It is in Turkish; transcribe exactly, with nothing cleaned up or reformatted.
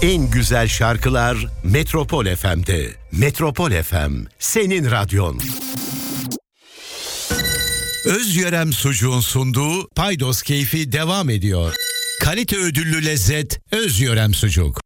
En güzel şarkılar Metropol F M'de. Metropol F M, senin radyon. Özyörem Sucuğun sunduğu Paydos Keyfi devam ediyor. Kalite ödüllü lezzet Özyörem Sucuk.